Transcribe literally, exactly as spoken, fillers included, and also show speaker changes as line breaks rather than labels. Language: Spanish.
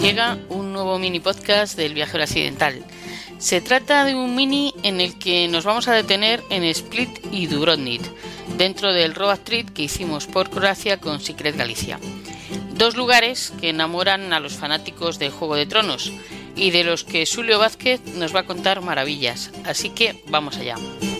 Llega un nuevo mini podcast del Viajero Accidental. Se trata de un mini en el que nos vamos a detener en Split y Dubrovnik, dentro del road trip que hicimos por Croacia con Secret Galicia. Dos lugares que enamoran a los fanáticos de Juego de Tronos y de los que Xulio Vázquez nos va a contar maravillas, así que vamos allá.